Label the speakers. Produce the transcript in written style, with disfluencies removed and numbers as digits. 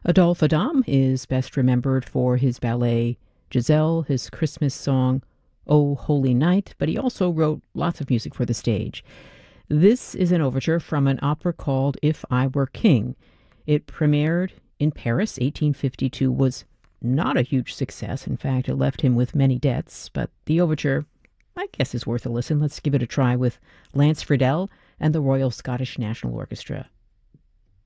Speaker 1: Adolphe Adam is best remembered for his ballet Giselle, his Christmas song "O Holy Night," but he also wrote lots of music for the stage. This is an overture from an opera called If I Were King. It premiered in Paris, 1852, was not a huge success. In fact, it left him with many debts, but the overture, I guess, is worth a listen. Let's give it a try with Lance Friedel and the Royal Scottish National Orchestra.